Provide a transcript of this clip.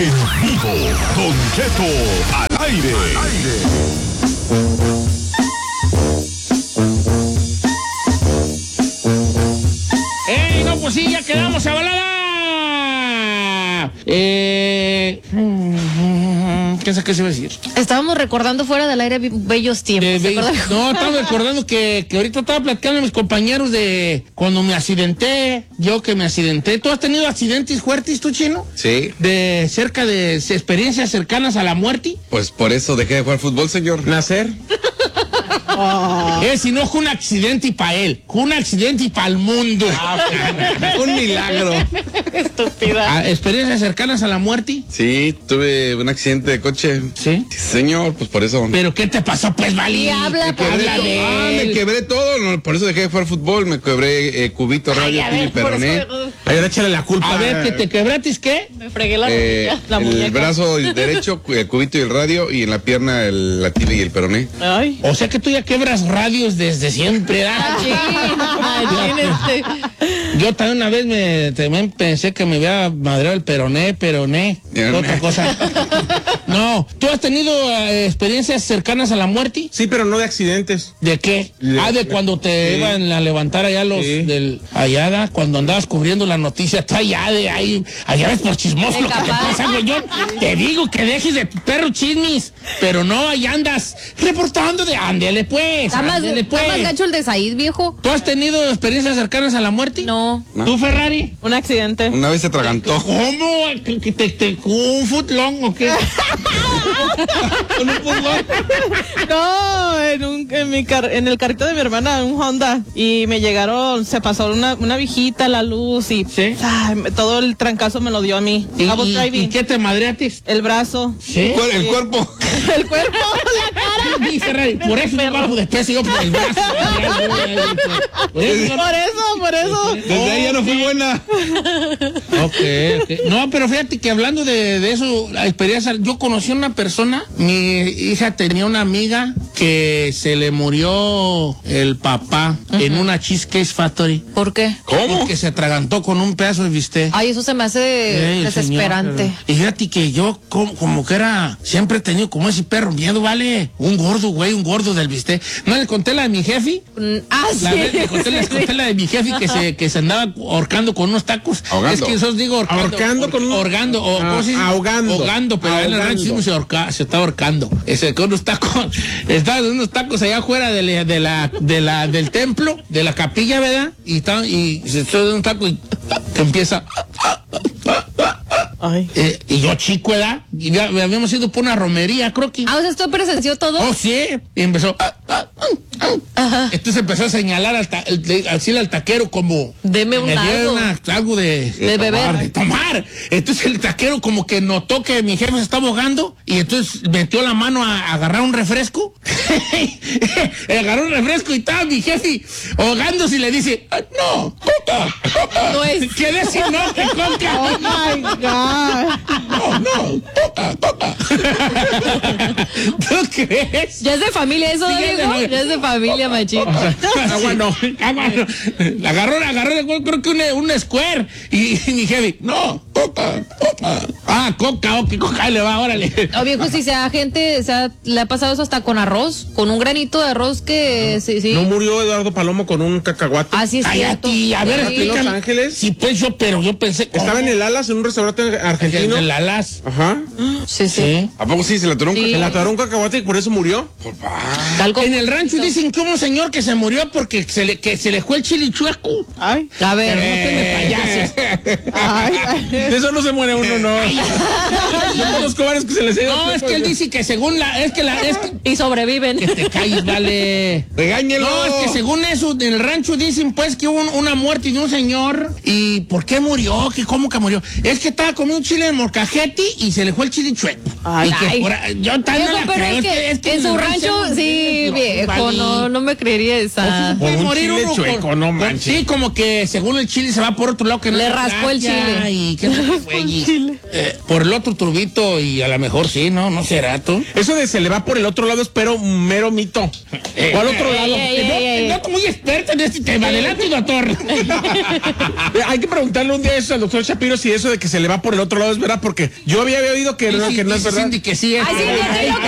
En vivo, Don Cheto al aire. ¡Ey, no, pues sí, ya quedamos a balada! ¿Qué se iba a decir? Estábamos recordando fuera del aire bellos tiempos. No, estaba recordando que ahorita estaba platicando a mis compañeros de cuando me accidenté, ¿Tú has tenido accidentes fuertes, tú, Chino? Sí. De cerca de experiencias cercanas a la muerte. Pues por eso dejé de jugar fútbol, señor. Nacer. Si no fue un accidente y para él, fue un accidente y para el mundo. Un milagro. Estúpida. ¿Experiencias cercanas a la muerte? Sí, tuve un accidente de coche. ¿Sí? Sí, señor, pues por eso. ¿Pero qué te pasó, pues, Vali? Habla de él. Me quebré todo, no, por eso dejé de jugar fútbol. Me quebré cubito, radio, y peroné. Ay, échale la culpa. A ver, ¿que te quebratis qué? Me fregué la rodilla, la muñeca. El brazo derecho, el cubito y el radio, y en la pierna la tibia y el peroné. Ay. O sea que tú ya quebras radios desde siempre, ¿verdad? Yo también una vez también pensé que me había madreado el peroné. Otra cosa. No, ¿tú has tenido experiencias cercanas a la muerte? Sí, pero no de accidentes. ¿De qué? De cuando te iban a levantar allá los del Allada, cuando andabas cubriendo la noticia, está allá de ahí, allá ves por chismoso lo que te pasa, güey. Yo te digo que dejes de perro chismis, pero no, allá andas reportando de ándele pues. Está más gacho el de Said, viejo. ¿Tú has tenido experiencias cercanas a la muerte? No. ¿Tú, Ferrari? Un accidente. Una vez se atragantó. ¿Cómo? ¿Un footlong o qué? ¿Con un footlong? No, en el carrito de mi hermana, un Honda, y me llegaron, se pasó una viejita, la luz, y ¿sí? Todo el trancazo me lo dio a mí. ¿Y qué te madreatis? El brazo. ¿Sí? El cuerpo. El cuerpo, la cara. Sí, Ferrari, por eso me bajo de peso yo por el brazo. Por eso. Desde ahí ya no fui buena. Okay. No, pero fíjate que hablando de eso, la experiencia, yo conocí a una persona, mi hija tenía una amiga que se le murió el papá en una Cheesecake Factory. ¿Por qué? ¿Cómo? Porque se atragantó con un pedazo de bistec. Ay, eso se me hace desesperante. Señor, y fíjate que yo como que siempre he tenido como ese perro miedo, ¿vale? Un gordo del bistec. ¿No le conté la de mi jefe? Sí. Les conté la de mi jefe que se andaba ahorcando con unos tacos. Ahogando. Es que esos digo ahorcando con ahogando, pero en el rancho se está ahorcando. Con unos tacos, estaba en unos tacos allá afuera del templo, de la capilla, ¿verdad? Y se está dando un taco y que empieza. Ay. Y yo chico, ¿verdad? Y ya habíamos ido por una romería, creo que. O sea, ¿esto presenció todo? Oh, sí. Y empezó. Ajá. Entonces empezó a señalar así al taquero como. Deme un algo de beber. De tomar. Entonces el taquero como que notó que mi jefe se estaba ahogando y entonces metió la mano a agarrar un refresco. Agarró un refresco y estaba mi jefe ahogándose y le dice, no, coca. No es. ¿Qué decir no que coca? Oh my God. No, coca. ¿Tú crees? ¿Ya es de familia eso, Sí, Diego? Ya es de familia, machito. Agua no. Agarró, creo que un square. Y mi jefe, no, coca. Coca, coca, le va, órale. O viejo, si sea gente, le ha pasado eso hasta con arroz, con un granito de arroz que sí. ¿No murió Eduardo Palomo con un cacahuate? Así es cierto. A ver, ¿En Los Ángeles? Sí, pues yo pensé. Estaba en el Alas, en un restaurante argentino. En el Alas. Ajá. Sí. ¿A poco sí se le atoró un Se le atoró un cacahuate y por eso murió. En el rancho dicen que hubo un señor que se murió porque se le fue el chile chueco. Ay. A ver. Pero no te me payases. Ay. De eso no se muere uno, no. Son los cobardes que se les No, es que él dice que según Y sobreviven. que te calles, vale. Regáñelo. No, es que según eso, en el rancho dicen pues que hubo una muerte de un señor. ¿Y por qué murió? ¿Cómo que murió? Es que estaba comiendo un chile de molcajete y se le fue el chile chueco. Yo también Viejo, pero es que en su rancho, sí, viejo, no me creería esa. Por un chile chueco, no manches. Sí, como que según el chile se va por otro lado que no Le es raspó el gracia, chile. Y qué por el otro turbito y a lo mejor sí, ¿no será tú? Eso de se le va por el otro lado es pero mero mito. ¿Cuál otro lado? No, muy experto en este tema. Adelante, doctor. Hay que preguntarle un día eso al doctor Shapiro si eso de que se le va por el otro lado es verdad, porque yo había oído que no es verdad. Que sí es. Ay, sí,